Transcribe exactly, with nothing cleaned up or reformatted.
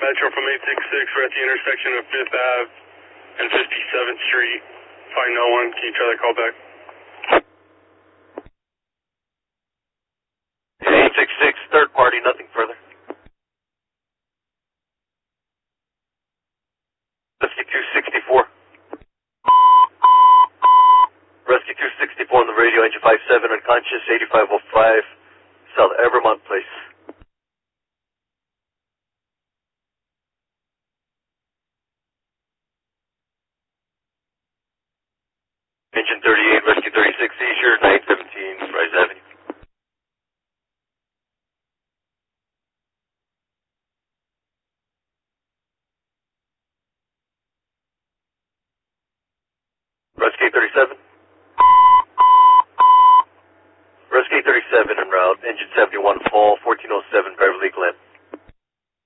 Metro from eight six six, we're at the intersection of fifth Ave and fifty-seventh Street. Find no one. Can you try that call back? eight six six, third party, nothing further. Rescue two sixty-four. Rescue two sixty-four on the radio, engine five seven, unconscious, eighty-five oh five, South Evermont Place. Engine thirty-eight.